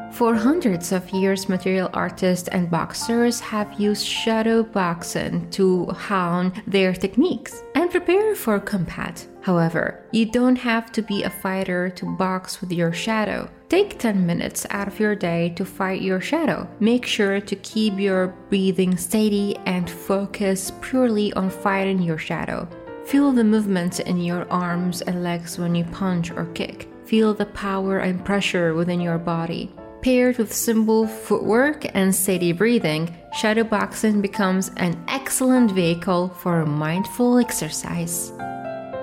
For hundreds of years, martial artists and boxers have used shadow boxing to hone their techniques and prepare for combat. However, you don't have to be a fighter to box with your shadow. Take 10 minutes out of your day to fight your shadow. Make sure to keep your breathing steady and focus purely on fighting your shadow. Feel the movement in your arms and legs when you punch or kick. Feel the power and pressure within your body. Paired with simple footwork and steady breathing, shadow boxing becomes an excellent vehicle for mindful exercise.